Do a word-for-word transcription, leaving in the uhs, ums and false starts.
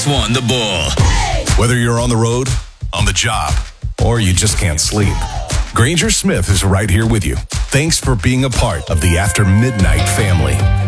One, the Bull. Whether you're on the road, on the job, or you just can't sleep, Granger Smith is right here with you. Thanks for being a part of the After Midnight family.